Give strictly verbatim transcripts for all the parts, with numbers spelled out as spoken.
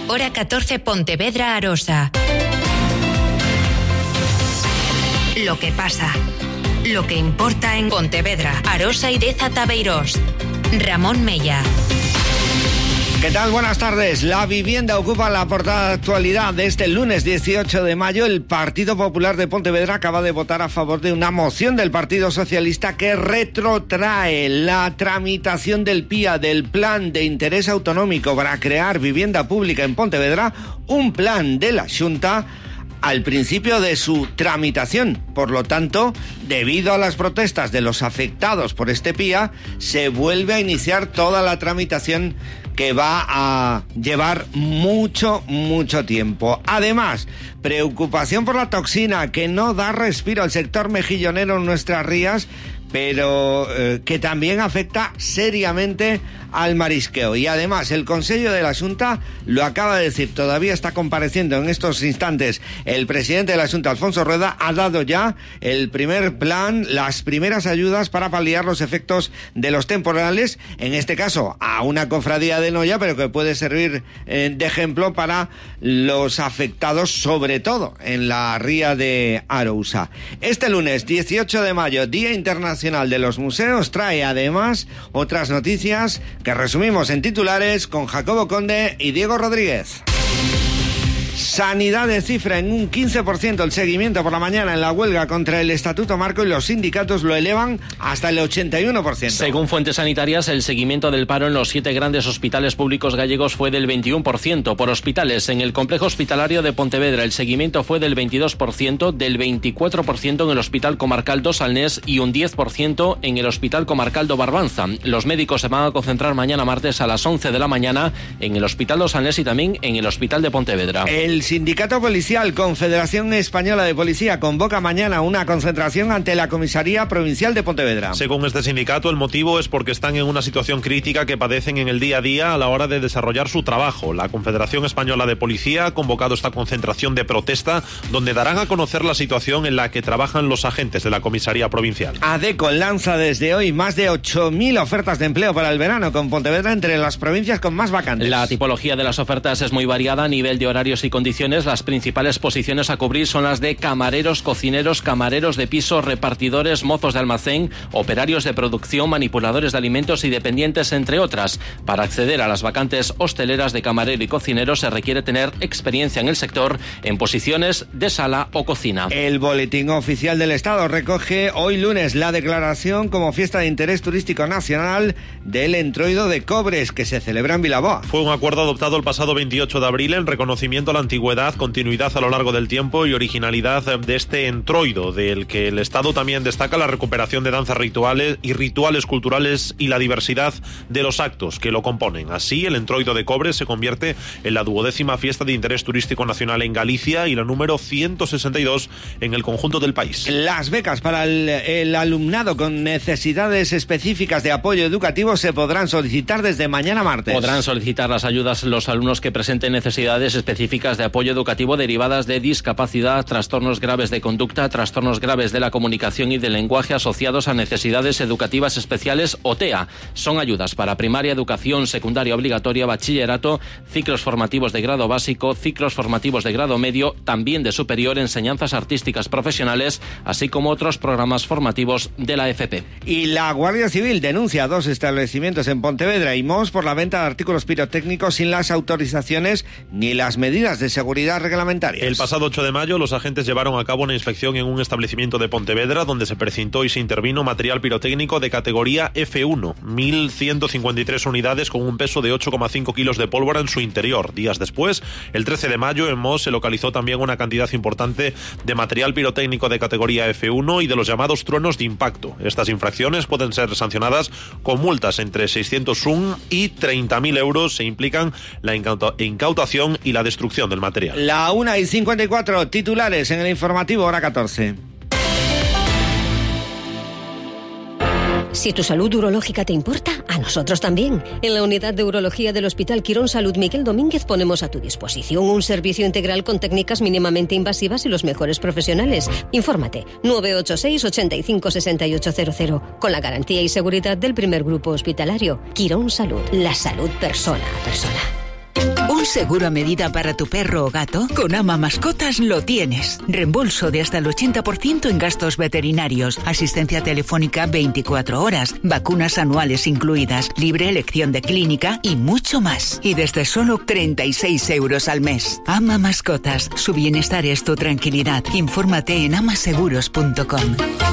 Hora catorce, Pontevedra, Arosa. Lo que pasa, lo que importa en Pontevedra, Arosa y Deza Tabeirós. Ramón Mella. ¿Qué tal? Buenas tardes. La vivienda ocupa la portada de actualidad de este lunes dieciocho de mayo. El Partido Popular de Pontevedra acaba de votar a favor de una moción del Partido Socialista que retrotrae la tramitación del P I A, del Plan de Interés Autonómico para crear vivienda pública en Pontevedra, un plan de la Xunta al principio de su tramitación. Por lo tanto, debido a las protestas de los afectados por este P I A, se vuelve a iniciar toda la tramitación que va a llevar mucho, mucho tiempo. Además, preocupación por la toxina que no da respiro al sector mejillonero en nuestras rías, pero eh, que también afecta seriamente al marisqueo. Y además el Consejo de la Xunta lo acaba de decir, todavía está compareciendo en estos instantes el presidente de la Xunta, Alfonso Rueda, ha dado ya el primer plan, las primeras ayudas para paliar los efectos de los temporales, en este caso a una cofradía de Noia, pero que puede servir eh, de ejemplo para los afectados, sobre todo en la ría de Arousa. Este lunes dieciocho de mayo, Día Internacional de los Museos, trae además otras noticias que resumimos en titulares con Jacobo Conde y Diego Rodríguez. Sanidad cifra en un quince por ciento el seguimiento por la mañana en la huelga contra el Estatuto Marco y los sindicatos lo elevan hasta el ochenta y uno por ciento. Según fuentes sanitarias, el seguimiento del paro en los siete grandes hospitales públicos gallegos fue del veintiuno por ciento. Por hospitales, en el complejo hospitalario de Pontevedra el seguimiento fue del veintidós por ciento, del veinticuatro por ciento en el Hospital Comarcal do Salnés y un diez por ciento en el Hospital Comarcal do Barbanza. Los médicos se van a concentrar mañana martes a las once de la mañana en el Hospital do Salnés y también en el Hospital de Pontevedra. El Sindicato Policial, Confederación Española de Policía, convoca mañana una concentración ante la Comisaría Provincial de Pontevedra. Según este sindicato, el motivo es porque están en una situación crítica que padecen en el día a día a la hora de desarrollar su trabajo. La Confederación Española de Policía ha convocado esta concentración de protesta donde darán a conocer la situación en la que trabajan los agentes de la Comisaría Provincial. ADECO lanza desde hoy más de ocho mil ofertas de empleo para el verano, con Pontevedra entre las provincias con más vacantes. La tipología de las ofertas es muy variada a nivel de horarios y condiciones. Las principales posiciones a cubrir son las de camareros, cocineros, camareros de piso, repartidores, mozos de almacén, operarios de producción, manipuladores de alimentos y dependientes, entre otras. Para acceder a las vacantes hosteleras de camarero y cocinero se requiere tener experiencia en el sector en posiciones de sala o cocina. El Boletín Oficial del Estado recoge hoy lunes la declaración como fiesta de interés turístico nacional del Entroido de Cobres, que se celebra en Vilaboa. Fue un acuerdo adoptado el pasado veintiocho de abril en reconocimiento a la antigüedad, continuidad a lo largo del tiempo y originalidad de este entroido, del que el Estado también destaca la recuperación de danzas rituales y rituales culturales y la diversidad de los actos que lo componen. Así, el entroido de Cobres se convierte en la duodécima fiesta de interés turístico nacional en Galicia y la número ciento sesenta y dos en el conjunto del país. Las becas para el, el alumnado con necesidades específicas de apoyo educativo se podrán solicitar desde mañana martes. Podrán solicitar las ayudas los alumnos que presenten necesidades específicas de apoyo educativo derivadas de discapacidad, trastornos graves de conducta, trastornos graves de la comunicación y del lenguaje asociados a necesidades educativas especiales o T E A. Son ayudas para primaria, educación secundaria obligatoria, bachillerato, ciclos formativos de grado básico, ciclos formativos de grado medio, también de superior, enseñanzas artísticas profesionales, así como otros programas formativos de la F P. Y la Guardia Civil denuncia a dos establecimientos en Pontevedra y Mos por la venta de artículos pirotécnicos sin las autorizaciones ni las medidas de seguridad reglamentarias. El pasado ocho de mayo los agentes llevaron a cabo una inspección en un establecimiento de Pontevedra donde se precintó y se intervino material pirotécnico de categoría F uno, mil ciento cincuenta y tres unidades con un peso de ocho coma cinco kilos de pólvora en su interior. Días después, el trece de mayo, en Mos se localizó también una cantidad importante de material pirotécnico de categoría F uno y de los llamados truenos de impacto. Estas infracciones pueden ser sancionadas con multas entre seiscientos uno y treinta mil euros. Se implican la incauta- incautación y la destrucción del material. La una y cincuenta y cuatro, titulares en el informativo hora catorce. Si tu salud urológica te importa, a nosotros también. En la unidad de urología del Hospital Quirón Salud Miguel Domínguez ponemos a tu disposición un servicio integral con técnicas mínimamente invasivas y los mejores profesionales. Infórmate, nueve ocho seis, ochenta y cinco, sesenta y ocho cero cero, con la garantía y seguridad del primer grupo hospitalario. Quirón Salud, la salud persona a persona. Un ¿Un seguro a medida para tu perro o gato? Con Ama Mascotas lo tienes. Reembolso de hasta el ochenta por ciento en gastos veterinarios, asistencia telefónica veinticuatro horas, vacunas anuales incluidas, libre elección de clínica y mucho más. Y desde solo treinta y seis euros al mes. Ama Mascotas. Su bienestar es tu tranquilidad. Infórmate en amaseguros punto com.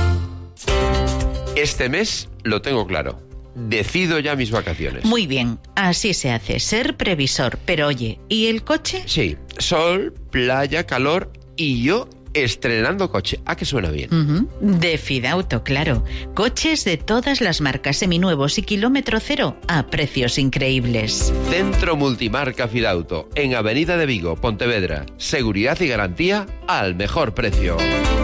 Este mes lo tengo claro. Decido ya mis vacaciones. Muy bien, así se hace, ser previsor. Pero oye, ¿y el coche? Sí, sol, playa, calor y yo estrenando coche. ¿A que suena bien? Uh-huh. De Fidauto, claro. Coches de todas las marcas, seminuevos y kilómetro cero a precios increíbles. Centro Multimarca Fidauto, en Avenida de Vigo, Pontevedra. Seguridad y garantía al mejor precio.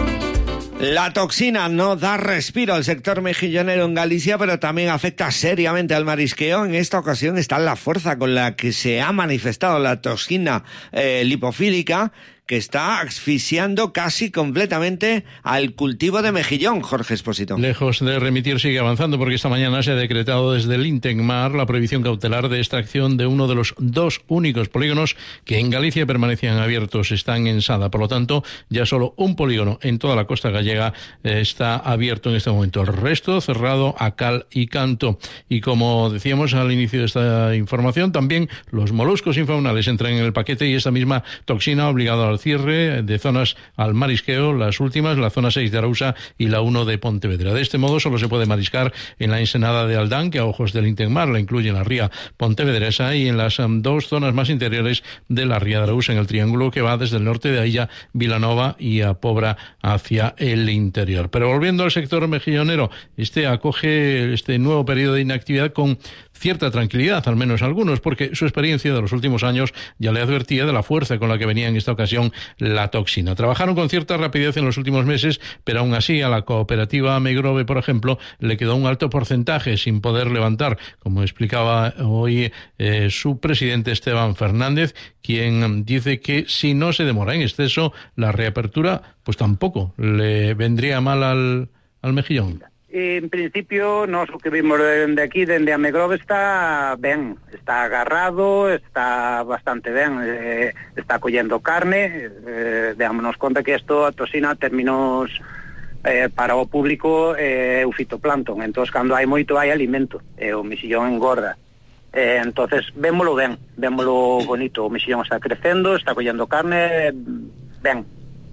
La toxina no da respiro al sector mejillonero en Galicia, pero también afecta seriamente al marisqueo. En esta ocasión está la fuerza con la que se ha manifestado la toxina eh, lipofílica, que está asfixiando casi completamente al cultivo de mejillón, Jorge Expósito. Lejos de remitir, sigue avanzando, porque esta mañana se ha decretado desde el Intecmar la prohibición cautelar de extracción de uno de los dos únicos polígonos que en Galicia permanecían abiertos. Están en Sada. Por lo tanto, ya solo un polígono en toda la costa gallega eh, está abierto en este momento. El resto cerrado a cal y canto. Y como decíamos al inicio de esta información, también los moluscos infaunales entran en el paquete y esta misma toxina ha obligado al cierre de zonas al marisqueo, las últimas, la zona seis de Arousa y la uno de Pontevedra. De este modo solo se puede mariscar en la ensenada de Aldán, que a ojos del Intecmar la incluye en la ría pontevedresa, y en las um, dos zonas más interiores de la ría de Arousa, en el triángulo que va desde el norte de Ailla, Vilanova y a Pobra hacia el interior. Pero volviendo al sector mejillonero, este acoge este nuevo periodo de inactividad con cierta tranquilidad, al menos algunos, porque su experiencia de los últimos años ya le advertía de la fuerza con la que venía en esta ocasión la toxina. Trabajaron con cierta rapidez en los últimos meses, pero aún así a la cooperativa Megrove, por ejemplo, le quedó un alto porcentaje sin poder levantar, como explicaba hoy eh, su presidente Esteban Fernández, quien dice que si no se demora en exceso la reapertura, pues tampoco le vendría mal al, al mejillón. En principio, nós o que vimos dende aquí, dende a Megrove, está ben, está agarrado, está bastante ben, eh, está collendo carne, eh, deámonos conta que isto, a toxina, terminos eh, para o público é eh, o fitoplancton, entón, cando hai moito hai alimento, e eh, o mexillón engorda. Eh, entonces, vémolo ben, vémolo bonito, o mexillón está crecendo, está collendo carne, ben.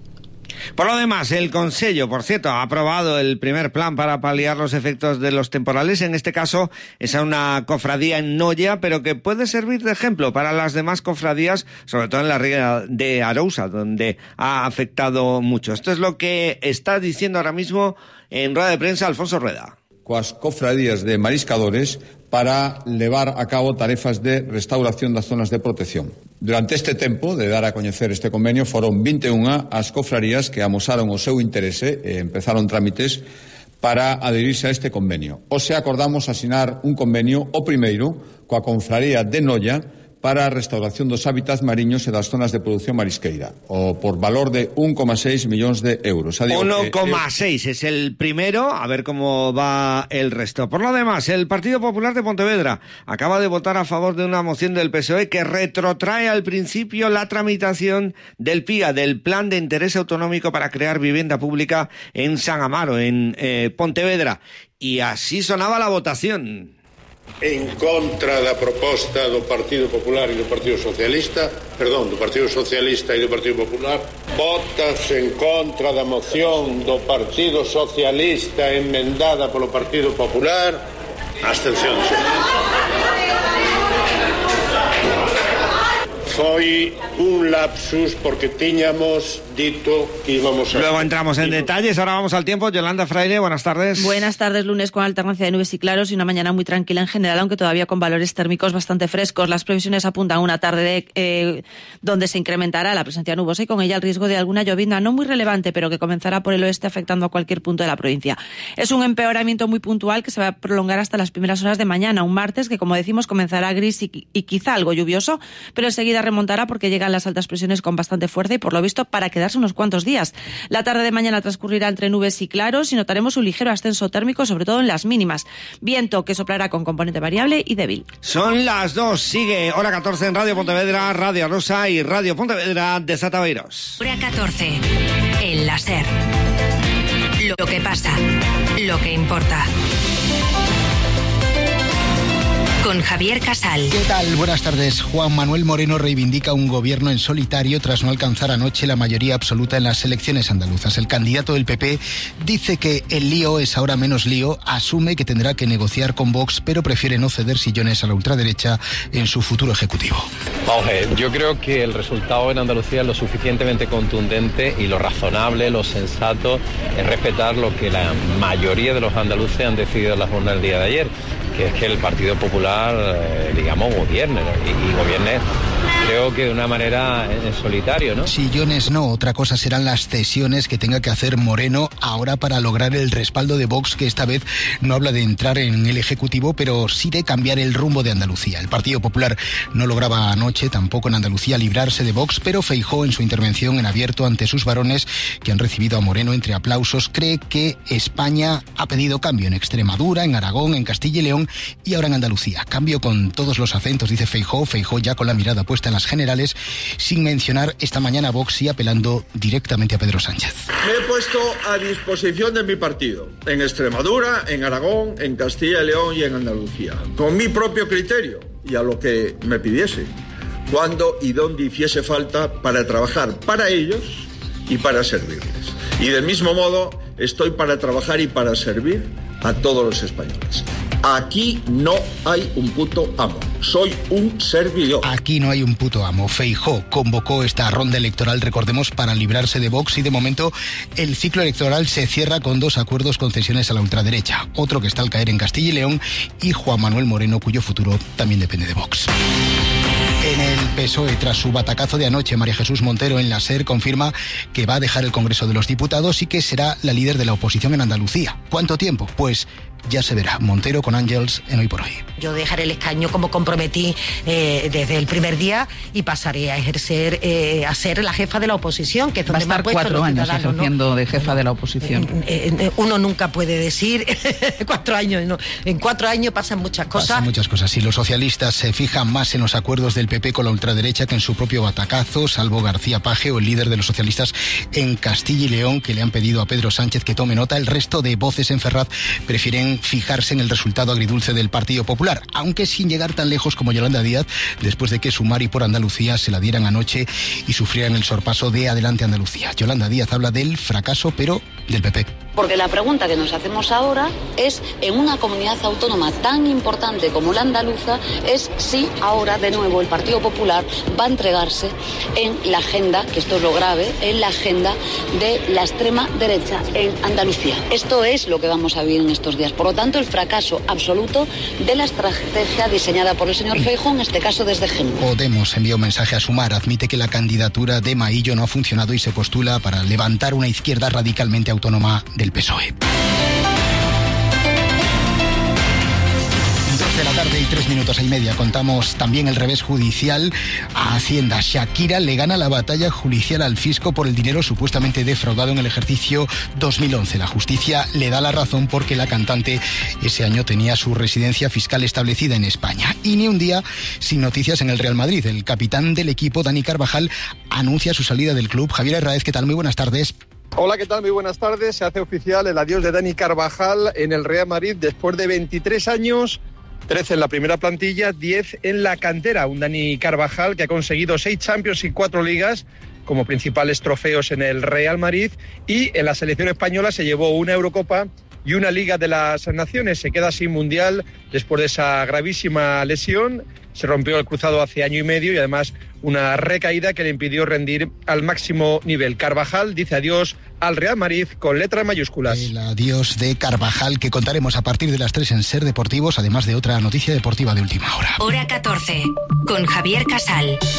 Por lo demás, el Consello, por cierto, ha aprobado el primer plan para paliar los efectos de los temporales. En este caso es a una cofradía en Noia, pero que puede servir de ejemplo para las demás cofradías, sobre todo en la ría de Arousa, donde ha afectado mucho. Esto es lo que está diciendo ahora mismo en rueda de prensa Alfonso Rueda. Coas cofradías de mariscadores para levar a cabo tarefas de restauración das zonas de protección. Durante este tempo de dar a coñecer este convenio foron vinte e unha as cofradías que amosaron o seu interese e empezaron trámites para adherirse a este convenio. Hoxe acordamos asinar un convenio, o primeiro, coa confraría de Noia, para a restauración dos hábitats mariños e das zonas de produción marisqueira, o por valor de un coma seis millóns de euros. uno coma seis es el primero, a ver cómo va el resto. Por lo demás, el Partido Popular de Pontevedra acaba de votar a favor de una moción del P S O E que retrotrae al principio la tramitación del P I A, del Plan de Interés Autonómico para crear vivienda pública en San Amaro, en eh, Pontevedra. Y así sonaba la votación. En contra da proposta do Partido Popular e do Partido Socialista, perdón, do Partido Socialista e do Partido Popular, votas en contra da moción do Partido Socialista emendada polo Partido Popular, abstención. Foi un lapsus porque tiñamos dito que íbamos a... Luego entramos en detalles, ahora vamos al tiempo. Yolanda Fraile, buenas tardes. Buenas tardes, lunes con alternancia de nubes y claros y una mañana muy tranquila en general, aunque todavía con valores térmicos bastante frescos. Las previsiones apuntan a una tarde de, eh, donde se incrementará la presencia nubosa y con ella el riesgo de alguna llovizna no muy relevante, pero que comenzará por el oeste afectando a cualquier punto de la provincia. Es un empeoramiento muy puntual que se va a prolongar hasta las primeras horas de mañana, un martes que, como decimos, comenzará gris y, y quizá algo lluvioso, pero enseguida remontará porque llegan las altas presiones con bastante fuerza y por lo visto para quedarse unos cuantos días. La tarde de mañana transcurrirá entre nubes y claros y notaremos un ligero ascenso térmico, sobre todo en las mínimas. Viento que soplará con componente variable y débil. Son las dos, sigue hora catorce en Radio Pontevedra, Radio Arosa y Radio Pontevedra de Zata Beiros. Hora catorce, el láser. Lo que pasa, lo que importa. Con Javier Casal. ¿Qué tal? Buenas tardes. Juan Manuel Moreno reivindica un gobierno en solitario tras no alcanzar anoche la mayoría absoluta en las elecciones andaluzas. El candidato del P P dice que el lío es ahora menos lío, asume que tendrá que negociar con Vox, pero prefiere no ceder sillones a la ultraderecha en su futuro ejecutivo. Vamos a ver, yo creo que el resultado en Andalucía es lo suficientemente contundente y lo razonable, lo sensato es respetar lo que la mayoría de los andaluces han decidido en la jornada del día de ayer, que es que el Partido Popular, eh, digamos, gobierne, ¿no? y, y gobierne, creo que de una manera en solitario, ¿no? Sillones no, otra cosa serán las cesiones que tenga que hacer Moreno ahora para lograr el respaldo de Vox, que esta vez no habla de entrar en el Ejecutivo, pero sí de cambiar el rumbo de Andalucía. El Partido Popular no lograba anoche, tampoco en Andalucía, librarse de Vox, pero Feijóo, en su intervención en abierto ante sus varones, que han recibido a Moreno entre aplausos, cree que España ha pedido cambio en Extremadura, en Aragón, en Castilla y León y ahora en Andalucía. Cambio con todos los acentos, dice Feijóo, Feijóo ya con la mirada puesta en las generales, sin mencionar esta mañana a Vox y apelando directamente a Pedro Sánchez. Me he puesto a disposición de mi partido, en Extremadura, en Aragón, en Castilla y León y en Andalucía, con mi propio criterio y a lo que me pidiese, cuando y donde hiciese falta para trabajar para ellos y para servirles. Y del mismo modo estoy para trabajar y para servir a todos los españoles. Aquí no hay un puto amo, soy un servidor. Aquí no hay un puto amo. Feijóo convocó esta ronda electoral, recordemos, para librarse de Vox y de momento el ciclo electoral se cierra con dos acuerdos concesiones a la ultraderecha, otro que está al caer en Castilla y León y Juan Manuel Moreno, cuyo futuro también depende de Vox. En el P S O E, tras su batacazo de anoche, María Jesús Montero en la SER confirma que va a dejar el Congreso de los Diputados y que será la líder de la oposición en Andalucía. ¿Cuánto tiempo? Pues ya se verá. Montero con Ángels en Hoy por Hoy. Yo dejaré el escaño como comprometí eh, desde el primer día y pasaré a ejercer, eh, a ser la jefa de la oposición, que es donde va a estar me ha puesto cuatro años ejerciendo, ¿no?, de jefa de la oposición. Eh, eh, uno nunca puede decir cuatro años, no. En cuatro años pasan muchas cosas. Pasan muchas cosas. Y los socialistas se fijan más en los acuerdos del P P con la ultraderecha que en su propio batacazo, salvo García Paje o el líder de los socialistas en Castilla y León, que le han pedido a Pedro Sánchez que tome nota. El resto de voces en Ferraz prefieren fijarse en el resultado agridulce del Partido Popular, aunque sin llegar tan lejos como Yolanda Díaz, después de que Sumar y Por Andalucía se la dieran anoche y sufrieran el sorpaso de Adelante Andalucía. Yolanda Díaz habla del fracaso, pero del P P. Porque la pregunta que nos hacemos ahora es, en una comunidad autónoma tan importante como la andaluza, es si ahora de nuevo el Partido Popular va a entregarse en la agenda, que esto es lo grave, en la agenda de la extrema derecha en Andalucía. Esto es lo que vamos a vivir en estos días. Por lo tanto, el fracaso absoluto de la estrategia diseñada por el señor Feijóo, en este caso desde Génova. Podemos envió un mensaje a Sumar, admite que la candidatura de Maillo no ha funcionado y se postula para levantar una izquierda radicalmente autónoma del P S O E. De la tarde y tres minutos y media. Contamos también el revés judicial a Hacienda. Shakira le gana la batalla judicial al fisco por el dinero supuestamente defraudado en el ejercicio dos mil once. La justicia le da la razón porque la cantante ese año tenía su residencia fiscal establecida en España. Y ni un día sin noticias en el Real Madrid. El capitán del equipo, Dani Carvajal, anuncia su salida del club. Javier Herráez, ¿qué tal? Muy buenas tardes. Hola, ¿qué tal? Muy buenas tardes. Se hace oficial el adiós de Dani Carvajal en el Real Madrid después de veintitrés años. trece en la primera plantilla, diez en la cantera. Un Dani Carvajal que ha conseguido seis Champions y cuatro Ligas como principales trofeos en el Real Madrid, y en la selección española se llevó una Eurocopa y una Liga de las Naciones. Se queda sin Mundial después de esa gravísima lesión. Se rompió el cruzado hace año y medio y además una recaída que le impidió rendir al máximo nivel. Carvajal dice adiós al Real Madrid con letras mayúsculas. El adiós de Carvajal, que contaremos a partir de las tres en Ser Deportivos, además de otra noticia deportiva de última hora. Hora catorce, con Javier Casal.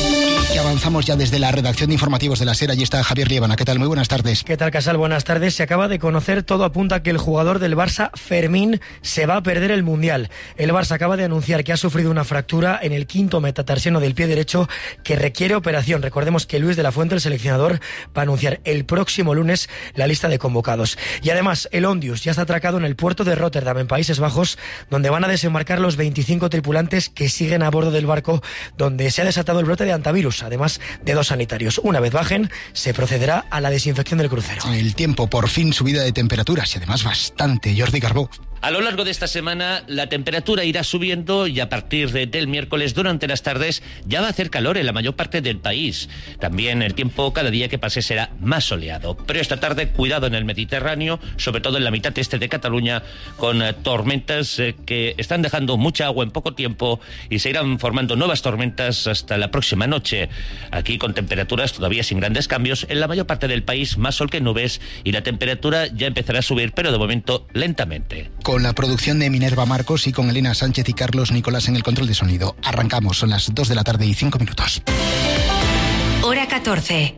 Y avanzamos ya desde la redacción de informativos de la SER. Allí está Javier Liébana. ¿Qué tal? Muy buenas tardes. ¿Qué tal, Casal? Buenas tardes. Se acaba de conocer, todo apunta a que el jugador del Barça, Fermín, se va a perder el Mundial. El Barça acaba de anunciar que ha sufrido una fractura en el quinto metatarsiano del pie derecho que requiere operación. Recordemos que Luis de la Fuente, el seleccionador, va a anunciar el próximo lunes la lista de convocados. Y además, el Ondius ya está atracado en el puerto de Rotterdam, en Países Bajos, donde van a desembarcar los veinticinco tripulantes que siguen a bordo del barco donde se ha desatado el brote de antivirus, además de dos sanitarios. Una vez bajen, se procederá a la desinfección del crucero. El tiempo, por fin subida de temperaturas y además bastante. Jordi Carbó. A lo largo de esta semana la temperatura irá subiendo y a partir de, del miércoles durante las tardes ya va a hacer calor en la mayor parte del país. También el tiempo cada día que pase será más soleado. Pero esta tarde cuidado en el Mediterráneo, sobre todo en la mitad este de Cataluña, con eh, tormentas eh, que están dejando mucha agua en poco tiempo y se irán formando nuevas tormentas hasta la próxima noche. Aquí con temperaturas todavía sin grandes cambios, en la mayor parte del país más sol que nubes y la temperatura ya empezará a subir, pero de momento lentamente. Con la producción de Minerva Marcos y con Elena Sánchez y Carlos Nicolás en el control de sonido. Arrancamos, son las dos de la tarde y cinco minutos. Hora catorce.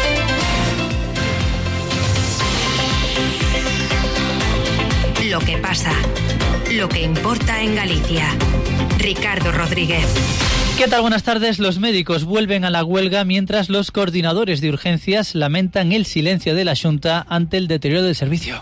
Lo que pasa, lo que importa en Galicia. Ricardo Rodríguez. ¿Qué tal? Buenas tardes. Los médicos vuelven a la huelga mientras los coordinadores de urgencias lamentan el silencio de la Xunta ante el deterioro del servicio.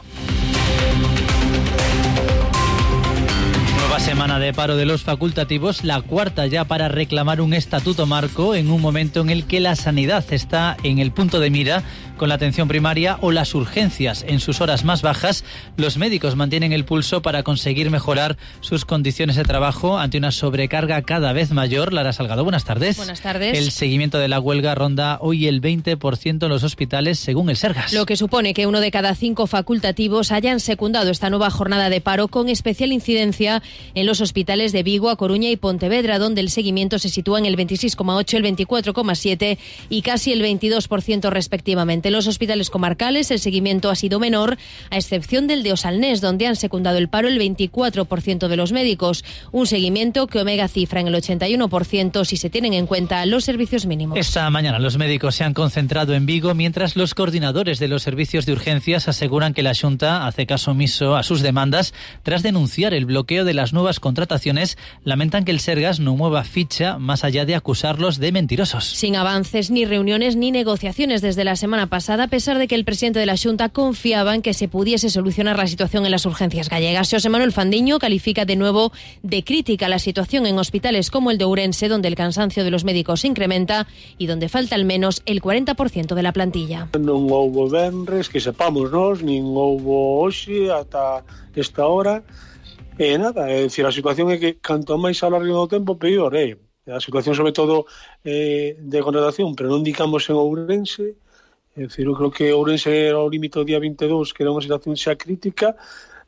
Semana de paro de los facultativos, la cuarta ya para reclamar un estatuto marco en un momento en el que la sanidad está en el punto de mira con la atención primaria o las urgencias en sus horas más bajas. Los médicos mantienen el pulso para conseguir mejorar sus condiciones de trabajo ante una sobrecarga cada vez mayor. Lara Salgado, buenas tardes. Buenas tardes. El seguimiento de la huelga ronda hoy el veinte por ciento en los hospitales, según el Sergas. Lo que supone que uno de cada cinco facultativos hayan secundado esta nueva jornada de paro, con especial incidencia en los hospitales de Vigo, A Coruña y Pontevedra, donde el seguimiento se sitúa en el veintiséis coma ocho, el veinticuatro coma siete y casi el veintidós por ciento respectivamente. En los hospitales comarcales el seguimiento ha sido menor, a excepción del de Osalnés, donde han secundado el paro el veinticuatro por ciento de los médicos. Un seguimiento que Omega cifra en el ochenta y uno por ciento si se tienen en cuenta los servicios mínimos. Esta mañana los médicos se han concentrado en Vigo, mientras los coordinadores de los servicios de urgencias aseguran que la Xunta hace caso omiso a sus demandas. Tras denunciar el bloqueo de las nuevas contrataciones, lamentan que el Sergas no mueva ficha más allá de acusarlos de mentirosos. Sin avances, ni reuniones, ni negociaciones desde la semana pasada, a pesar de que el presidente de la Xunta confiaba en que se pudiese solucionar la situación en las urgencias gallegas. Xosé Manuel Fandiño califica de nuevo de crítica la situación en hospitales como el de Ourense, donde el cansancio de los médicos incrementa y donde falta al menos el cuarenta por ciento de la plantilla. Non houbo venres, que sepamos nós, nin houbo hoxe ata esta hora. E nada, é dicir, a situación é que canto máis alargue o tempo, peor é. A situación sobre todo eh, de contratación, pero non indicamos en Ourense. É dicir, eu creo que Ourense era o límite do día vinte e dous, que era unha situación xa crítica,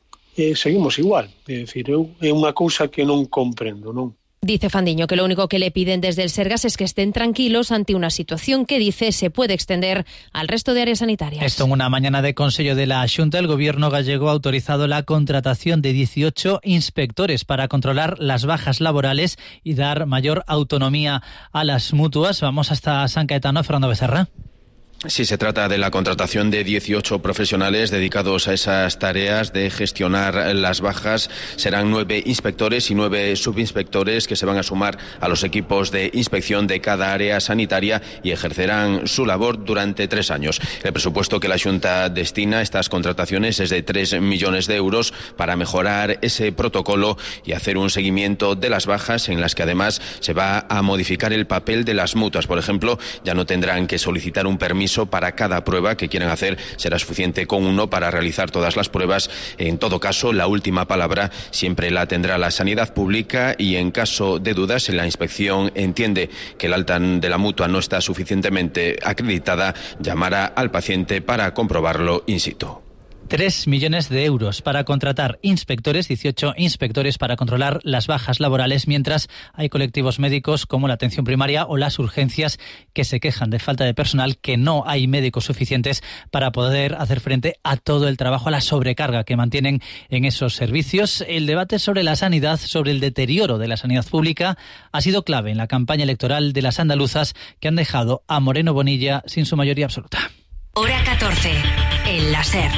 e seguimos igual. É dicir, eu, é unha cousa que non comprendo, non? Dice Fandiño que lo único que le piden desde el Sergas es que estén tranquilos ante una situación que, dice, se puede extender al resto de áreas sanitarias. Esto en una mañana de Consello de la Xunta, el gobierno gallego ha autorizado la contratación de dieciocho inspectores para controlar las bajas laborales y dar mayor autonomía a las mutuas. Vamos hasta San Caetano, Fernando Becerra. Sí, se trata de la contratación de dieciocho profesionales dedicados a esas tareas de gestionar las bajas. Serán nueve inspectores y nueve subinspectores que se van a sumar a los equipos de inspección de cada área sanitaria y ejercerán su labor durante tres años. El presupuesto que la Xunta destina a estas contrataciones es de tres millones de euros para mejorar ese protocolo y hacer un seguimiento de las bajas, en las que además se va a modificar el papel de las mutuas. Por ejemplo, ya no tendrán que solicitar un permiso para cada prueba que quieran hacer, será suficiente con uno para realizar todas las pruebas. En todo caso, la última palabra siempre la tendrá la sanidad pública, y en caso de dudas, si la inspección entiende que el alta de la mutua no está suficientemente acreditada, llamará al paciente para comprobarlo in situ. Tres millones de euros para contratar inspectores, dieciocho inspectores para controlar las bajas laborales, mientras hay colectivos médicos como la atención primaria o las urgencias que se quejan de falta de personal, que no hay médicos suficientes para poder hacer frente a todo el trabajo, a la sobrecarga que mantienen en esos servicios. El debate sobre la sanidad, sobre el deterioro de la sanidad pública, ha sido clave en la campaña electoral de las andaluzas, que han dejado a Moreno Bonilla sin su mayoría absoluta. Hora catorce, el láser.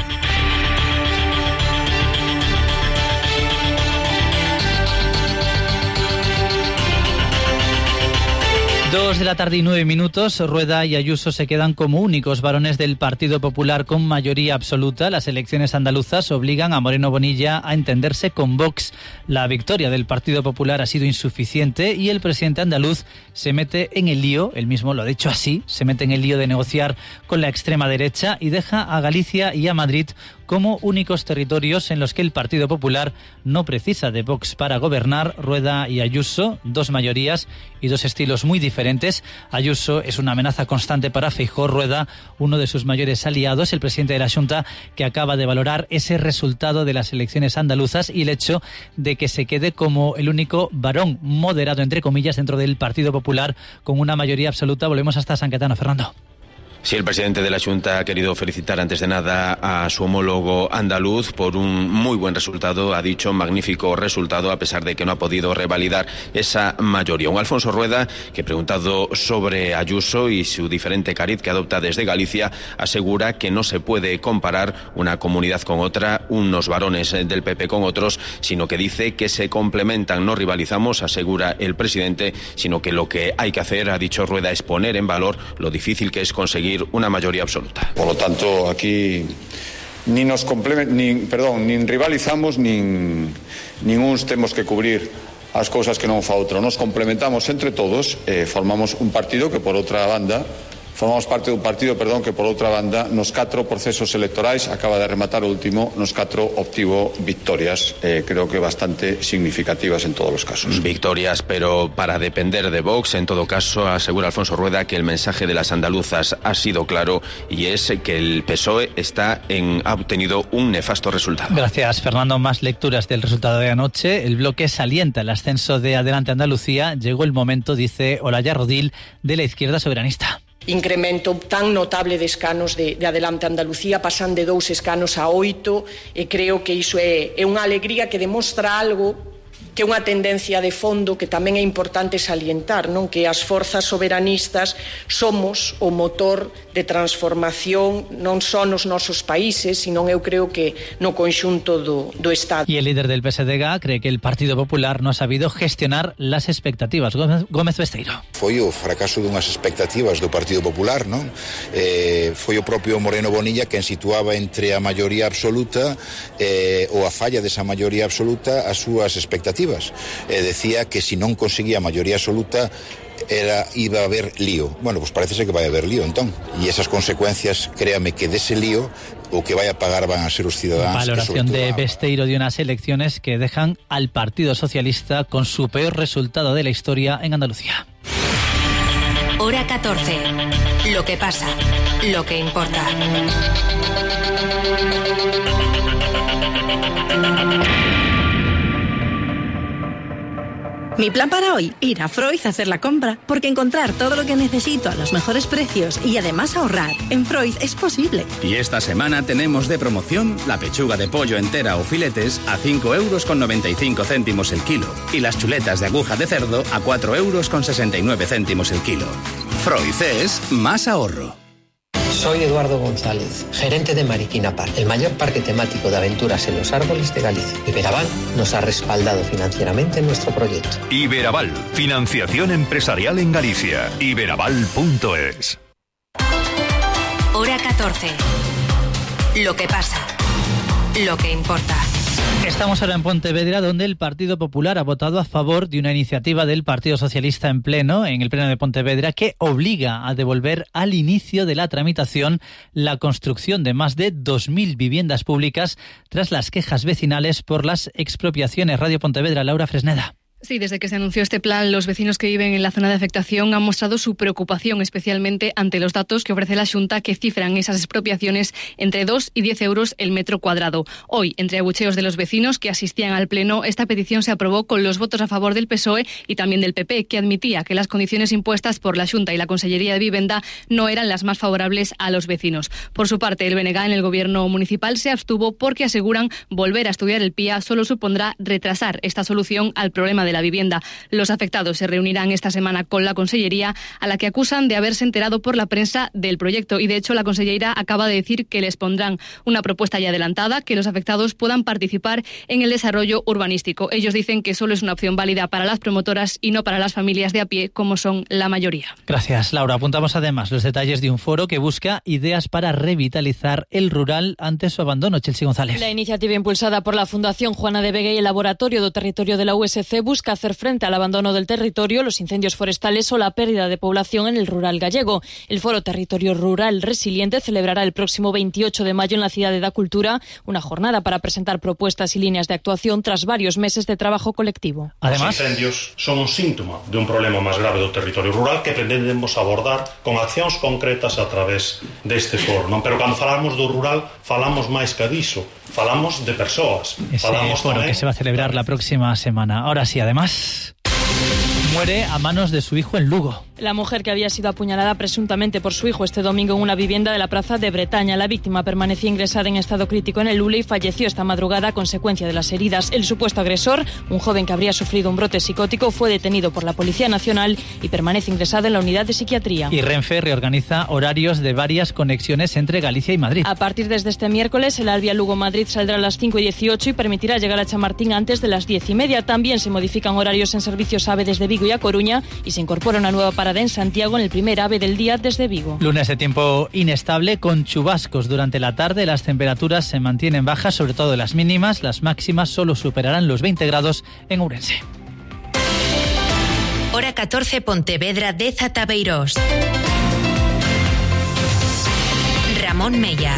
Dos de la tarde y nueve minutos, Rueda y Ayuso se quedan como únicos varones del Partido Popular con mayoría absoluta. Las elecciones andaluzas obligan a Moreno Bonilla a entenderse con Vox. La victoria del Partido Popular ha sido insuficiente y el presidente andaluz se mete en el lío, él mismo lo ha dicho así, se mete en el lío de negociar con la extrema derecha y deja a Galicia y a Madrid como únicos territorios en los que el Partido Popular no precisa de Vox para gobernar. Rueda y Ayuso, dos mayorías y dos estilos muy diferentes. Ayuso es una amenaza constante para Feijóo. Rueda, uno de sus mayores aliados, el presidente de la Xunta, que acaba de valorar ese resultado de las elecciones andaluzas y el hecho de que se quede como el único varón moderado, entre comillas, dentro del Partido Popular con una mayoría absoluta. Volvemos hasta San Cayetano, Fernando. Sí, el presidente de la Xunta ha querido felicitar antes de nada a su homólogo andaluz por un muy buen resultado, ha dicho magnífico resultado, a pesar de que no ha podido revalidar esa mayoría. Un Alfonso Rueda que, preguntado sobre Ayuso y su diferente cariz que adopta desde Galicia, asegura que no se puede comparar una comunidad con otra, unos varones del P P con otros, sino que dice que se complementan, no rivalizamos, asegura el presidente, sino que lo que hay que hacer, ha dicho Rueda, es poner en valor lo difícil que es conseguir una mayoría absoluta. Por lo tanto, aquí ni nos complement, ni, perdón, ni rivalizamos, ni, ni uns temos que cubrir as cousas que non fa outro. Nos complementamos entre todos, eh, formamos un partido que, por outra banda, formamos parte dun partido, perdón, que por outra banda nos catro procesos electorais acaba de rematar o último, nos catro obtivo victorias, eh, creo que bastante significativas en todos los casos. Victorias, pero para depender de Vox, en todo caso, asegura Alfonso Rueda que el mensaje de las andaluzas ha sido claro y es que el P S O E está en, ha obtenido un nefasto resultado. Gracias, Fernando. Más lecturas del resultado de anoche. El bloque salienta el ascenso de Adelante Andalucía. Llegó el momento, dice Olaya Rodil, de la izquierda soberanista. Incremento tan notable de escanos de, de Adelante Andalucía, pasan de dous escanos a oito, e creo que iso é, é unha alegría que demostra algo que é unha tendencia de fondo que tamén é importante salientar, non? Que as forzas soberanistas somos o motor de transformación non só nos nosos países, sino eu creo que no conxunto do, do Estado. Y el líder del P S D G cree que el Partido Popular no ha sabido gestionar las expectativas. Gómez, Gómez Besteiro. Foi o fracaso dunhas expectativas do Partido Popular, non? Eh, foi o propio Moreno Bonilla quen situaba entre a maioría absoluta eh, ou a falla desa maioría absoluta as súas expectativas. Eh, decía que si non conseguía mayoría absoluta era iba a haber lío. Bueno, pues parece ser que vai haber lío entón. E esas consecuencias, créame que dese lío o que vai a pagar van a ser os cidadáns. Valoración de Besteiro de unas elecciones que dejan al Partido Socialista con su peor resultado de la historia en Andalucía. Hora catorce. Lo que pasa, lo que importa. Mi plan para hoy, ir a Freud a hacer la compra, porque encontrar todo lo que necesito a los mejores precios y además ahorrar en Freud es posible. Y esta semana tenemos de promoción la pechuga de pollo entera o filetes a cinco euros con noventa y cinco céntimos el kilo y las chuletas de aguja de cerdo a cuatro euros con sesenta y nueve céntimos el kilo. Freud es más ahorro. Soy Eduardo González, gerente de Mariquina Park, el mayor parque temático de aventuras en los árboles de Galicia. Iberaval nos ha respaldado financieramente en nuestro proyecto. Iberaval, financiación empresarial en Galicia. Iberaval punto es. Hora catorce. Lo que pasa, lo que importa. Estamos ahora en Pontevedra, donde el Partido Popular ha votado a favor de una iniciativa del Partido Socialista en pleno, en el pleno de Pontevedra, que obliga a devolver al inicio de la tramitación la construcción de más de dos mil viviendas públicas tras las quejas vecinales por las expropiaciones. Radio Pontevedra, Laura Fresneda. Sí, desde que se anunció este plan, los vecinos que viven en la zona de afectación han mostrado su preocupación, especialmente ante los datos que ofrece la Xunta, que cifran esas expropiaciones entre dos y diez euros el metro cuadrado. Hoy, entre abucheos de los vecinos que asistían al pleno, esta petición se aprobó con los votos a favor del P S O E y también del P P, que admitía que las condiciones impuestas por la Xunta y la Consellería de Vivienda no eran las más favorables a los vecinos. Por su parte, el B N G en el gobierno municipal se abstuvo porque aseguran volver a estudiar el P I A solo supondrá retrasar esta solución al problema de la vivienda. Los afectados se reunirán esta semana con la Consellería, a la que acusan de haberse enterado por la prensa del proyecto, y de hecho la consellera acaba de decir que les pondrán una propuesta ya adelantada, que los afectados puedan participar en el desarrollo urbanístico. Ellos dicen que solo es una opción válida para las promotoras y no para las familias de a pie, como son la mayoría. Gracias, Laura. Apuntamos además los detalles de un foro que busca ideas para revitalizar el rural ante su abandono. Chelsea González. La iniciativa impulsada por la Fundación Juana de Vega y el Laboratorio do Territorio de la U S C busca hacer frente al abandono del territorio, los incendios forestales o la pérdida de población en el rural gallego. El Foro Territorio Rural Resiliente celebrará el próximo veintiocho de mayo en la Cidade da Cultura una jornada para presentar propuestas y líneas de actuación tras varios meses de trabajo colectivo. Además, os incendios son un síntoma de un problema máis grave do territorio rural que pretendemos abordar con accións concretas a través deste foro, non? Pero cando falamos do rural, falamos máis que diso. Falamos de persoas. Ese falamos foro tamén... que se va a celebrar la próxima semana. Ahora sí, además, muere a manos de su hijo en Lugo. La mujer que había sido apuñalada presuntamente por su hijo este domingo en una vivienda de la Praza de Bretaña. La víctima permanecía ingresada en estado crítico en el Ule y falleció esta madrugada a consecuencia de las heridas. El supuesto agresor, un joven que habría sufrido un brote psicótico, fue detenido por la Policía Nacional y permanece ingresado en la unidad de psiquiatría. Y Renfe reorganiza horarios de varias conexiones entre Galicia y Madrid. A partir desde este miércoles, el Alvia Lugo-Madrid saldrá a las cinco y dieciocho y permitirá llegar a Chamartín antes de las diez y media. También se modifican horarios en servicios AVE desde Vigo y a Coruña y se incorpora una nueva parada en Santiago en el primer AVE del día desde Vigo. Lunes de tiempo inestable con chubascos durante la tarde. Las temperaturas se mantienen bajas, sobre todo las mínimas. Las máximas solo superarán los veinte grados en Ourense. Hora catorce, Pontevedra, Deza, Tabeirós. Ramón Mella.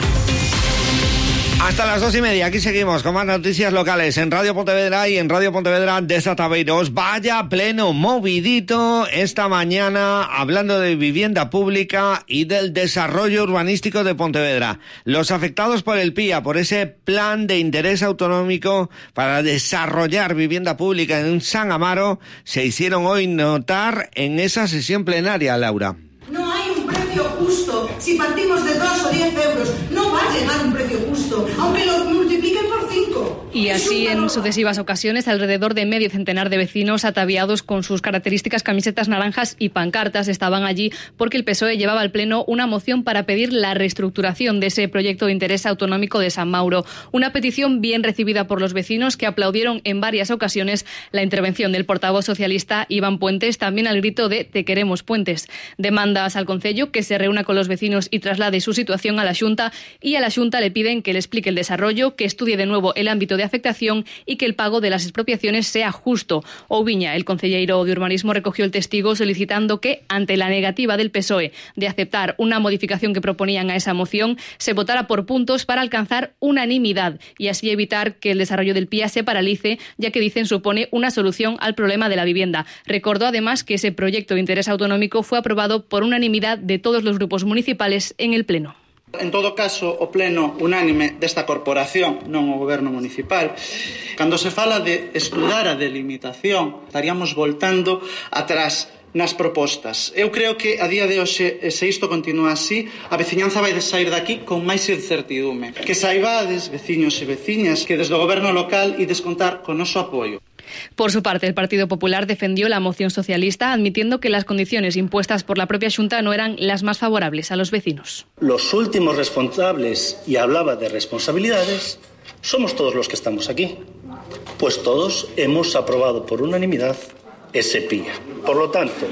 Hasta las dos y media, aquí seguimos con más noticias locales en Radio Pontevedra y en Radio Pontevedra de Tabeirós. Vaya pleno movidito esta mañana hablando de vivienda pública y del desarrollo urbanístico de Pontevedra. Los afectados por el P I A, por ese plan de interés autonómico para desarrollar vivienda pública en San Amaro, se hicieron hoy notar en esa sesión plenaria, Laura. No hay un precio justo. Si partimos de dos o diez euros, no va a llegar un precio justo, aunque lo multipliquen por cinco. Y así en sucesivas ocasiones, alrededor de medio centenar de vecinos ataviados con sus características camisetas naranjas y pancartas estaban allí porque el P S O E llevaba al Pleno una moción para pedir la reestructuración de ese proyecto de interés autonómico de San Mauro. Una petición bien recibida por los vecinos, que aplaudieron en varias ocasiones la intervención del portavoz socialista Iván Puentes, también al grito de "Te queremos, Puentes". Demandas al Concello que se reúna con los vecinos y traslade su situación a la Xunta, y a la Xunta le piden que le explique el desarrollo, que estudie de nuevo el ámbito de afectación y que el pago de las expropiaciones sea justo. Oubiña, el concelleiro de Urbanismo, recogió el testigo solicitando que, ante la negativa del P S O E de aceptar una modificación que proponían a esa moción, se votara por puntos para alcanzar unanimidad y así evitar que el desarrollo del P I A se paralice, ya que dicen supone una solución al problema de la vivienda. Recordó además que ese proyecto de interés autonómico fue aprobado por unanimidad de todos los grupos municipales en el Pleno. En todo caso, o pleno unánime desta corporación, non o goberno municipal, cando se fala de estudar a delimitación, estaríamos voltando atrás nas propostas. Eu creo que a día de hoxe, se isto continúa así, a veciñanza vai de sair daqui con máis incertidume. Que saibades, veciños e veciñas, que desde o goberno local ides contar con noso apoio. Por su parte, el Partido Popular defendió la moción socialista, admitiendo que las condiciones impuestas por la propia Xunta no eran las más favorables a los vecinos. Los últimos responsables, y hablaba de responsabilidades, somos todos los que estamos aquí, pues todos hemos aprobado por unanimidad ese P I A. Por lo tanto,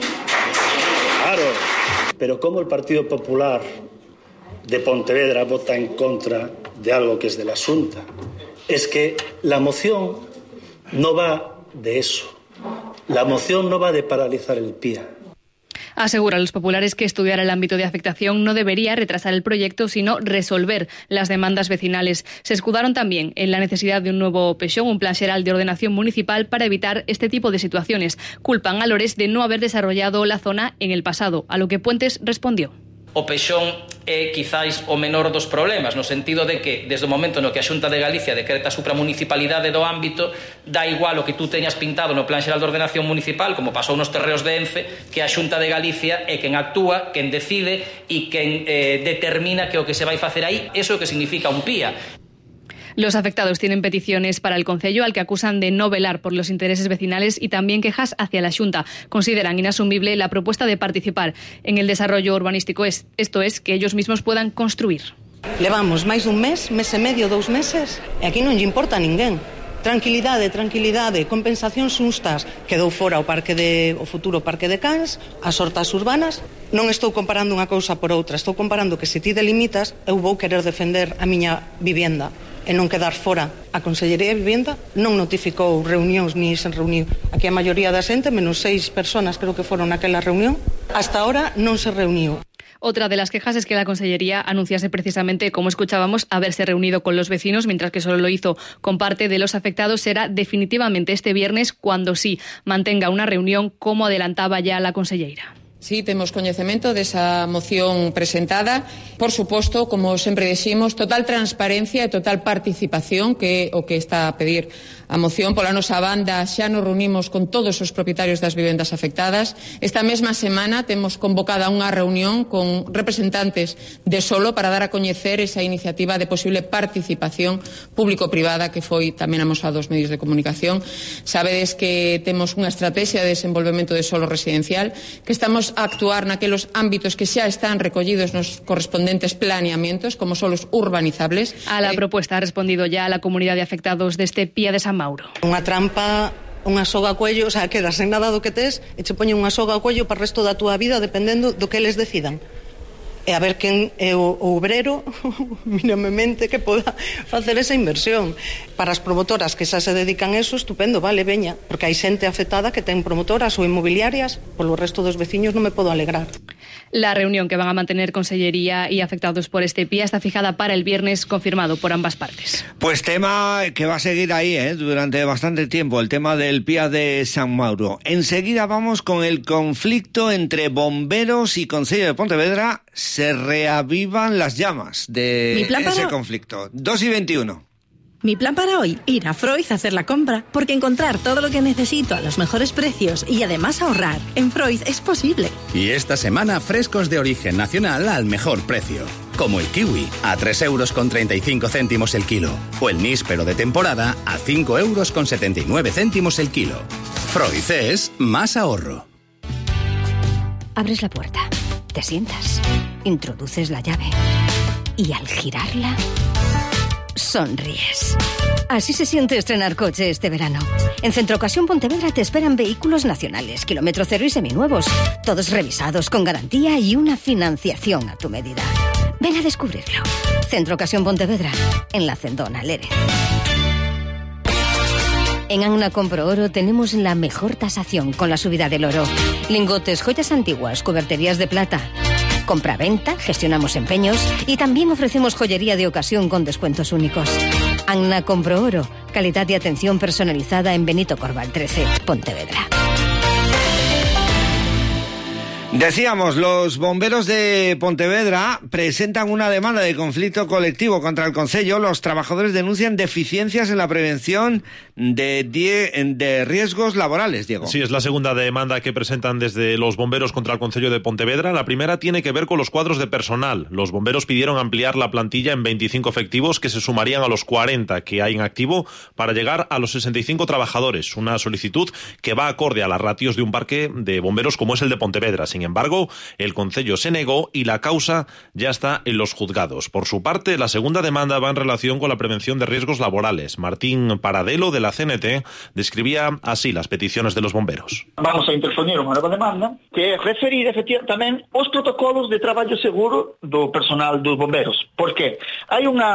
claro, pero ¿cómo el Partido Popular de Pontevedra vota en contra de algo que es de la Xunta? Es que la moción no va de eso. La moción no va de paralizar el P I A. Aseguran los populares que estudiar el ámbito de afectación no debería retrasar el proyecto, sino resolver las demandas vecinales. Se escudaron también en la necesidad de un nuevo PEXón, un plan xeral de ordenación municipal para evitar este tipo de situaciones. Culpan a Lores de no haber desarrollado la zona en el pasado, a lo que Puentes respondió. O PEXón é quizáis o menor dos problemas, no sentido de que desde o momento no que a Xunta de Galicia decreta a supramunicipalidade do ámbito, dá igual o que tú teñas pintado no Plan Xeral de Ordenación Municipal, como pasou nos terreos de Ence, que a Xunta de Galicia é quen actúa, quen decide e quen eh, determina que o que se vai facer aí, eso é o que significa un P I A. Los afectados tienen peticiones para el Concello, al que acusan de no velar por los intereses vecinales, y también quejas hacia la Xunta. Consideran inasumible la propuesta de participar en el desarrollo urbanístico, es, esto es, que ellos mismos puedan construir. Levamos máis dun mes, mes e medio, dous meses, e aquí non lle importa a ninguén. Tranquilidade, tranquilidade, compensacións xustas. Quedou fora o parque de o futuro parque de Cans, as hortas urbanas. Non estou comparando unha cousa por outra, estou comparando que se ti delimitas, eu vou querer defender a miña vivienda e non quedar fora. A Consellería de Vivienda non notificou reunións ni se reuniu. Aquí a maioría da xente, menos seis personas creo que foron naquela reunión, hasta ahora non se reuniu. Otra de las quejas es que la Consellería anunciase precisamente, como escuchábamos, haberse reunido con los vecinos, mientras que solo lo hizo con parte de los afectados. Será definitivamente este viernes cuando sí mantenga una reunión, como adelantaba ya la conselleira. Sí, temos coñecemento desa moción presentada. Por suposto, como sempre diximos, total transparencia e total participación, que é o que está a pedir a moción. Pola nosa banda, xa nos reunimos con todos os propietarios das vivendas afectadas. Esta mesma semana temos convocada unha reunión con representantes de Solo para dar a coñecer esa iniciativa de posible participación público-privada que foi tamén amosado aos medios de comunicación. Sabedes que temos unha estrategia de desenvolvemento de solo residencial, que estamos a actuar naquelos ámbitos que xa están recollidos nos correspondentes planeamientos, como solos urbanizables. A la eh, propuesta ha respondido ya la comunidad de afectados deste Pía de San Mauro. Unha trampa, unha soga ao cuello, o sea, quedas en nada do que tes e che poñen unha soga ao cuello para o resto da túa vida dependendo do que eles decidan. E a ver quen é o, o obrero mínimamente que poda facer esa inversión. Para as promotoras que xa se dedican a eso, estupendo, vale, veña, porque hai xente afectada que ten promotoras ou inmobiliarias, polo resto dos veciños non me podo alegrar. La reunión que van a mantener Consellería y afectados por este P I A está fijada para el viernes, confirmado por ambas partes. Pues tema que va a seguir ahí ¿eh? durante bastante tiempo, el tema del P I A de San Mauro. Enseguida vamos con el conflicto entre bomberos y Concello de Pontevedra. Se reavivan las llamas de ese conflicto. dos y veintiuno. Mi plan para hoy, ir a Freud a hacer la compra, porque encontrar todo lo que necesito a los mejores precios y además ahorrar en Freud es posible. Y esta semana frescos de origen nacional al mejor precio. Como el kiwi, a tres euros con treinta y cinco céntimos el kilo. O el níspero de temporada, a cinco euros con setenta y nueve céntimos el kilo. Freud es más ahorro. Abres la puerta, te sientas, introduces la llave y al girarla, sonríes. Así se siente estrenar coche este verano. En Centro Ocasión Pontevedra te esperan vehículos nacionales, kilómetro cero y seminuevos, todos revisados con garantía y una financiación a tu medida. Ven a descubrirlo. Centro Ocasión Pontevedra, en la Cendona, Lérez. En Anna Compro Oro tenemos la mejor tasación con la subida del oro. Lingotes, joyas antiguas, cuberterías de plata. Compra-venta, gestionamos empeños y también ofrecemos joyería de ocasión con descuentos únicos. Anna Compro Oro, calidad y atención personalizada en Benito Corval trece, Pontevedra. Decíamos, los bomberos de Pontevedra presentan una demanda de conflicto colectivo contra el Concello. Los trabajadores denuncian deficiencias en la prevención de, die, de riesgos laborales, Diego. Sí, es la segunda demanda que presentan desde los bomberos contra el Concello de Pontevedra. La primera tiene que ver con los cuadros de personal. Los bomberos pidieron ampliar la plantilla en veinticinco efectivos que se sumarían a los cuarenta que hay en activo para llegar a los sesenta y cinco trabajadores. Una solicitud que va acorde a las ratios de un parque de bomberos como es el de Pontevedra. Sin embargo, el Concello se negó y la causa ya está en los juzgados. Por su parte, la segunda demanda va en relación con la prevención de riesgos laborales. Martín Paradelo, de la C N T, describía así las peticiones de los bomberos. Vamos a interpoñer unha nova demanda que é referir efectivamente tamén os protocolos de traballo seguro do personal dos bomberos. Por qué? Hai unha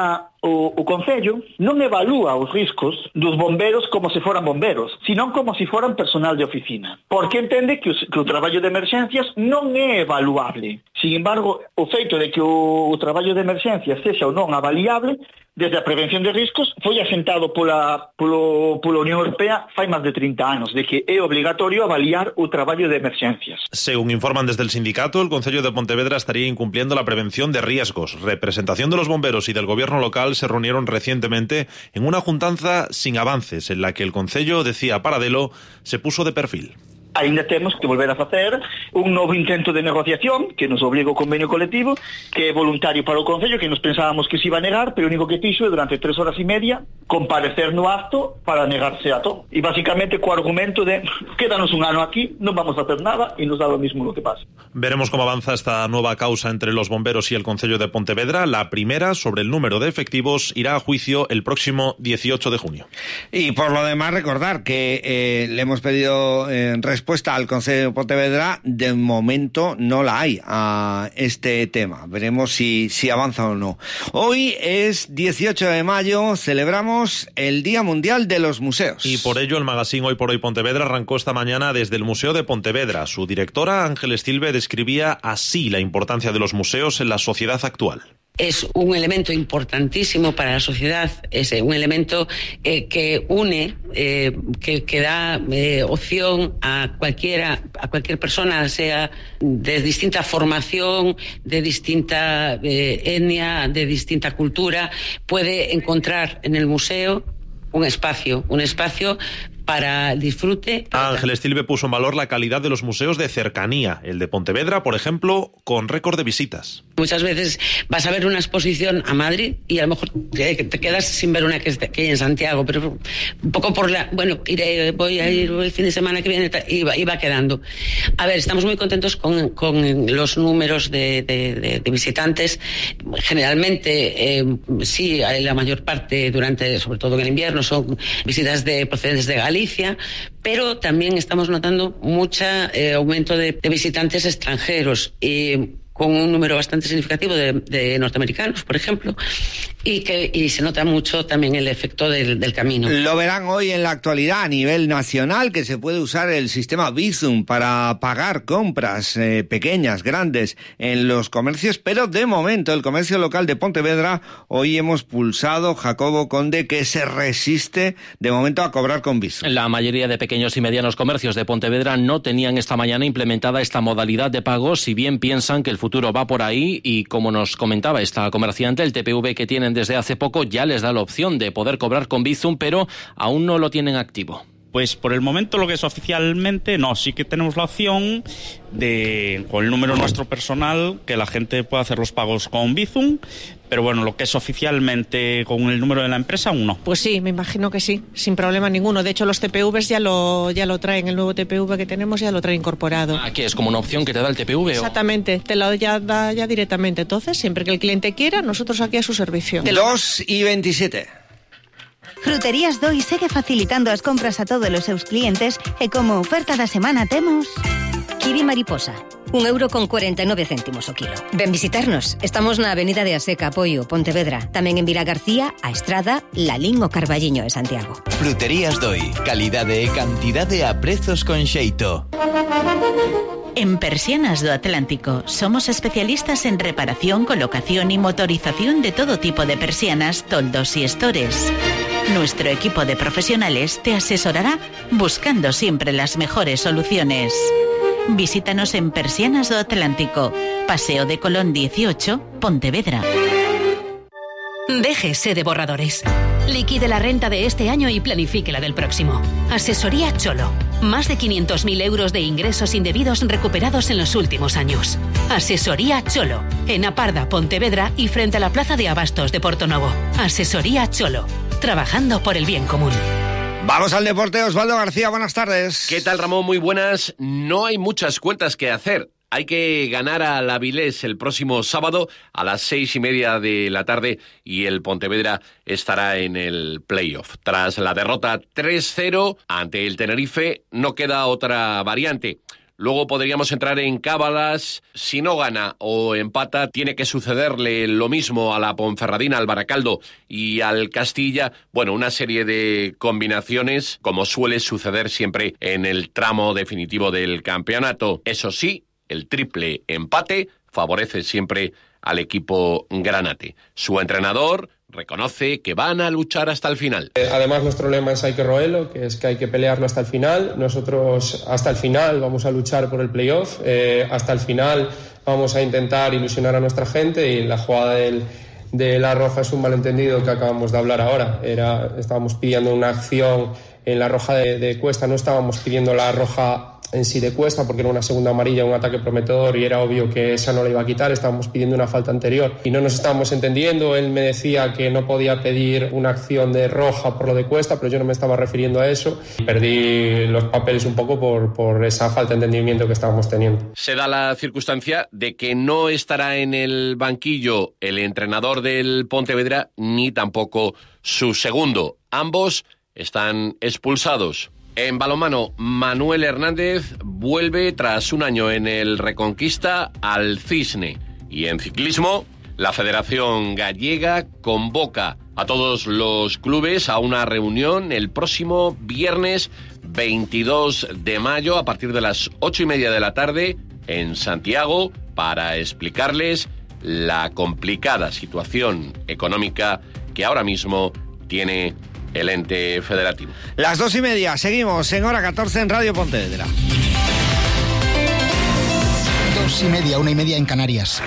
o, o Concello non evalúa os riscos dos bomberos como se foran bomberos, senón como se foran personal de oficina, porque entende que, os, que o traballo de emerxencias non é evaluable. Sin embargo, o feito de que o, o traballo de emerxencias sexa ou non avaliable, desde a prevención de riscos, foi asentado pola, polo, pola Unión Europea fai máis de trinta anos, de que é obligatorio avaliar o traballo de emerxencias. Según informan desde el sindicato, el Concello de Pontevedra estaría incumpliendo la prevención de riesgos. Representación de los bomberos y del gobierno local se reunieron recientemente en una juntanza sin avances, en la que el Concello, decía Paradelo, se puso de perfil. Ainda temos que volver a facer un novo intento de negociación que nos obriga o convenio colectivo, que é voluntario para o Concello, que nos pensábamos que se iba a negar, pero o único que fixo é durante tres horas e media comparecer no acto para negarse a todo. E basicamente co argumento de quédanos un ano aquí, non vamos a hacer nada e nos dá lo mismo lo que pasa. Veremos cómo avanza esta nueva causa entre los bomberos y el Concello de Pontevedra. La primera, sobre el número de efectivos, irá a juicio el próximo dieciocho de junio. Y por lo demás, recordar que eh, le hemos pedido eh, respuesta al Concello de Pontevedra. De momento no la hay a este tema. Veremos si, si avanza o no. Hoy es dieciocho de mayo, celebramos el Día Mundial de los Museos. Y por ello el magazine Hoy por Hoy Pontevedra arrancó esta mañana desde el Museo de Pontevedra. Su directora, Ángeles Silve, describía así la importancia de los museos en la sociedad actual. Es un elemento importantísimo para la sociedad, es un elemento eh, que une, eh, que, que da eh, opción a cualquiera, a cualquier persona, sea de distinta formación, de distinta eh, etnia, de distinta cultura, puede encontrar en el museo un espacio, un espacio para el disfrute. Ángeles Silve puso en valor la calidad de los museos de cercanía. El de Pontevedra, por ejemplo, con récord de visitas. Muchas veces vas a ver una exposición a Madrid y a lo mejor te, te quedas sin ver una que, está, que hay en Santiago, pero un poco por la... Bueno, iré, voy a ir el fin de semana que viene y va, y va quedando. A ver, estamos muy contentos con, con los números de, de, de, de visitantes. Generalmente, eh, sí, la mayor parte, durante, sobre todo en el invierno, son visitas de procedentes de Galicia, Galicia, pero también estamos notando mucho eh, aumento de, de visitantes extranjeros y con un número bastante significativo de, de norteamericanos, por ejemplo, y que y se nota mucho también el efecto del, del camino. Lo verán hoy en la actualidad a nivel nacional, que se puede usar el sistema Bizum para pagar compras eh, pequeñas, grandes en los comercios, pero de momento el comercio local de Pontevedra, hoy hemos pulsado, Jacobo Conde, que se resiste de momento a cobrar con Bizum. La mayoría de pequeños y medianos comercios de Pontevedra no tenían esta mañana implementada esta modalidad de pago, si bien piensan que el futuro va por ahí y, como nos comentaba esta comerciante, el T P V que tienen desde hace poco ya les da la opción de poder cobrar con Bizum, pero aún no lo tienen activo. Pues por el momento lo que es oficialmente no, sí que tenemos la opción de, con el número nuestro personal, que la gente pueda hacer los pagos con Bizum, pero bueno, lo que es oficialmente con el número de la empresa aún no. Pues sí, me imagino que sí, sin problema ninguno. De hecho, los T P Vs ya lo, ya lo traen, el nuevo T P V que tenemos ya lo trae incorporado. Aquí es como una opción que te da el T P V. Exactamente, te lo ya da ya directamente. Entonces, siempre que el cliente quiera, nosotros aquí a su servicio. dos y veintisiete. Fruterías Doi segue facilitando as compras a todos os seus clientes e como oferta da semana temos... Kiwi mariposa, un euro con cuarenta y nueve céntimos o kilo. Ven visitarnos, estamos na avenida de Aseca, Apoio, Pontevedra. Tamén en Vila García, A Estrada, Lalín o Carballiño de Santiago. Fruterías Doi, calidade e cantidade a prezos con xeito. En Persianas do Atlántico somos especialistas en reparación, colocación y motorización de todo tipo de persianas, toldos y estores. Nuestro equipo de profesionales te asesorará buscando siempre las mejores soluciones. Visítanos en Persianas do Atlántico, Paseo de Colón dieciocho, Pontevedra. Déjese de borradores. Liquide la renta de este año y planifique la del próximo. Asesoría Cholo. Más de quinientos mil euros de ingresos indebidos recuperados en los últimos años. Asesoría Cholo. En Aparda, Pontevedra y frente a la Plaza de Abastos de Portonovo. Asesoría Cholo. Trabajando por el bien común. Vamos al deporte, Osvaldo García, buenas tardes. ¿Qué tal, Ramón? Muy buenas. No hay muchas cuentas que hacer. Hay que ganar al Avilés el próximo sábado a las seis y media de la tarde y el Pontevedra estará en el playoff. Tras la derrota tres cero ante el Tenerife, no queda otra variante. luego podríamos entrar en cábalas. Si no gana o empata, tiene que sucederle lo mismo a la Ponferradina, al Baracaldo y al Castilla. Bueno, una serie de combinaciones, como suele suceder siempre en el tramo definitivo del campeonato. Eso sí, el triple empate favorece siempre al equipo granate. Su entrenador reconoce que van a luchar hasta el final. Además, nuestro lema es hay que roerlo, que es que hay que pelearlo hasta el final. Nosotros hasta el final vamos a luchar por el playoff, eh, hasta el final vamos a intentar ilusionar a nuestra gente, y la jugada del, de la roja es un malentendido que acabamos de hablar ahora. Era, estábamos pidiendo una acción en la roja de, de Cuesta, no estábamos pidiendo la roja en sí de Cuesta porque era una segunda amarilla, un ataque prometedor, y era obvio que esa no la iba a quitar. Estábamos pidiendo una falta anterior y no nos estábamos entendiendo. Él me decía que no podía pedir una acción de roja por lo de Cuesta, pero yo no me estaba refiriendo a eso. Perdí los papeles un poco por, por esa falta de entendimiento que estábamos teniendo. Se da la circunstancia de que no estará en el banquillo el entrenador del Pontevedra ni tampoco su segundo. Ambos están expulsados. En balonmano, Manuel Hernández vuelve tras un año en el Reconquista al Cisne. Y en ciclismo, la Federación Gallega convoca a todos los clubes a una reunión el próximo viernes veintidós de mayo a partir de las ocho y media de la tarde en Santiago para explicarles la complicada situación económica que ahora mismo tiene el ente federativo. Las dos y media, seguimos en hora catorce en Radio Pontevedra. Dos y media, una y media en Canarias.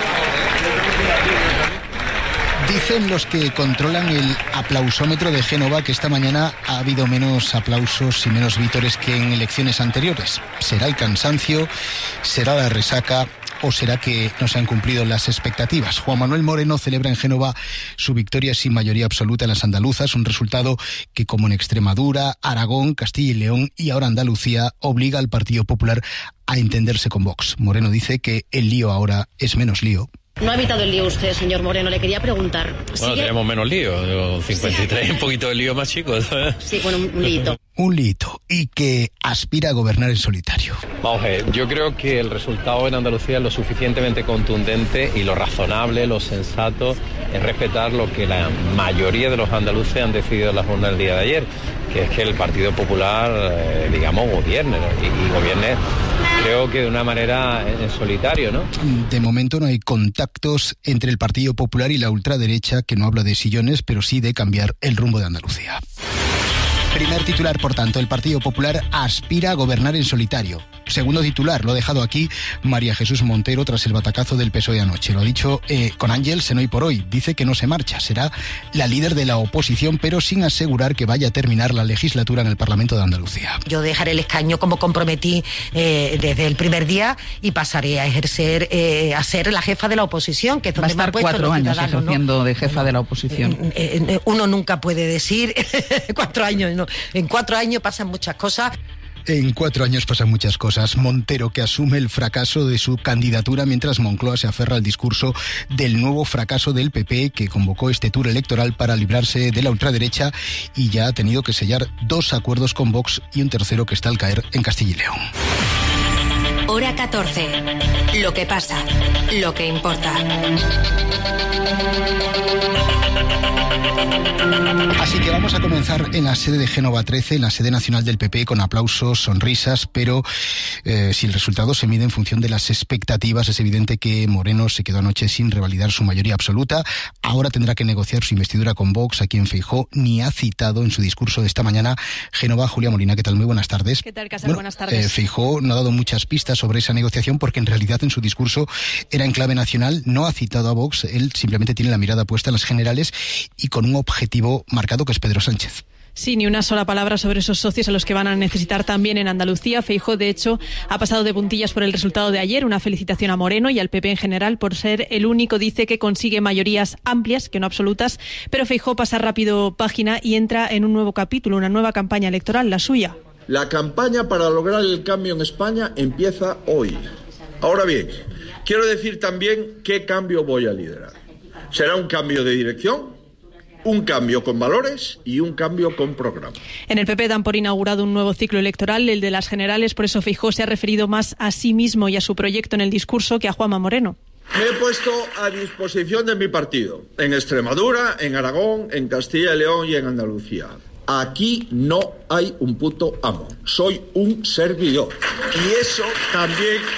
Dicen los que controlan el aplausómetro de Génova que esta mañana ha habido menos aplausos y menos vítores que en elecciones anteriores. ¿Será el cansancio? ¿Será la resaca? ¿O será que no se han cumplido las expectativas? Juan Manuel Moreno celebra en Génova su victoria sin mayoría absoluta en las andaluzas, un resultado que, como en Extremadura, Aragón, Castilla y León y ahora Andalucía, obliga al Partido Popular a entenderse con Vox. Moreno dice que el lío ahora es menos lío. No ha evitado el lío usted, señor Moreno. Le quería preguntar. Bueno, tenemos menos lío. cincuenta y tres, sí. Un poquito de lío más chico. Sí, bueno, un lío. Un lito, y que aspira a gobernar en solitario. Vamos a ver, yo creo que el resultado en Andalucía es lo suficientemente contundente y lo razonable, lo sensato, es respetar lo que la mayoría de los andaluces han decidido en la jornada del día de ayer, que es que el Partido Popular, eh, digamos, gobierne, ¿no? y, y gobierne, creo que de una manera en solitario, ¿no? De momento no hay contactos entre el Partido Popular y la ultraderecha, que no habla de sillones, pero sí de cambiar el rumbo de Andalucía. Primer titular, por tanto, el Partido Popular aspira a gobernar en solitario. Segundo titular, lo ha dejado aquí María Jesús Montero tras el batacazo del P S O E anoche. Lo ha dicho eh, con Ángels en Hoy por Hoy. Dice que no se marcha, será la líder de la oposición, pero sin asegurar que vaya a terminar la legislatura en el Parlamento de Andalucía. Yo dejaré el escaño como comprometí eh, desde el primer día y pasaré a ejercer, eh, a ser la jefa de la oposición, que es donde va a estar me han puesto cuatro los años ciudadanos, ejerciendo ¿no? de jefa de la oposición. Eh, eh, uno nunca puede decir cuatro años, no. En cuatro años pasan muchas cosas. En cuatro años pasan muchas cosas. Montero, que asume el fracaso de su candidatura, mientras Moncloa se aferra al discurso del nuevo fracaso del P P, que convocó este tour electoral para librarse de la ultraderecha y ya ha tenido que sellar dos acuerdos con Vox y un tercero que está al caer en Castilla y León. Hora catorce. Lo que pasa, lo que importa. Así que vamos a comenzar en la sede de Génova trece, en la sede nacional del P P, con aplausos, sonrisas, pero eh, si el resultado se mide en función de las expectativas, es evidente que Moreno se quedó anoche sin revalidar su mayoría absoluta. Ahora tendrá que negociar su investidura con Vox, a quien Feijóo ni ha citado en su discurso de esta mañana. Génova, Julia Molina, ¿qué tal? Muy buenas tardes. ¿Qué tal, Casal? Bueno, buenas tardes. Eh, Feijóo no ha dado muchas pistas sobre esa negociación porque en realidad en su discurso era en clave nacional, no ha citado a Vox, él simplemente tiene la mirada puesta en las generales y con un objetivo marcado que es Pedro Sánchez. Sí, ni una sola palabra sobre esos socios a los que van a necesitar también en Andalucía. Feijóo, de hecho, ha pasado de puntillas por el resultado de ayer. Una felicitación a Moreno y al P P en general por ser el único, dice, que consigue mayorías amplias, que no absolutas. Pero Feijóo pasa rápido página y entra en un nuevo capítulo, una nueva campaña electoral, la suya. La campaña para lograr el cambio en España empieza hoy. Ahora bien, quiero decir también qué cambio voy a liderar. ¿Será un cambio de dirección? Un cambio con valores y un cambio con programa. En el P P dan por inaugurado un nuevo ciclo electoral, el de las generales, por eso Feijóo se ha referido más a sí mismo y a su proyecto en el discurso que a Juanma Moreno. Me he puesto a disposición de mi partido, en Extremadura, en Aragón, en Castilla y León y en Andalucía. Aquí no hay un puto amo, soy un servidor. Y eso también